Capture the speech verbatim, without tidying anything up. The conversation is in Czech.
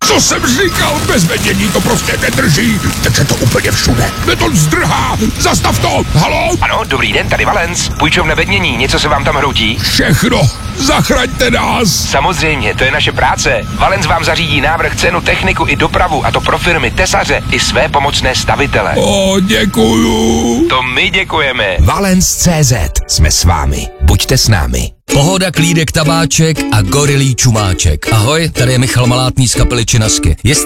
Co jsem říkal, bez vedění to prostě nedrží. Takže to úplně všude. Beton zdrhá. Zastav to. Haló? Ano, dobrý den, tady Valens. Půjčovna vednění, něco se vám tam hroutí? Všechno. Zachraňte nás. Samozřejmě, to je naše práce. Valens vám zařídí návrh, cenu, techniku i dopravu, a to pro firmy, tesaře i své pomocné stavitele. O, děkuju. To my děkujeme. Valens tečka cé zet. Jsme s vámi. Buďte s námi. Pohoda, klídek, tabáček a gorilí čumáček. Ahoj, tady je Michal Malátný z kapely Činasky. Jestli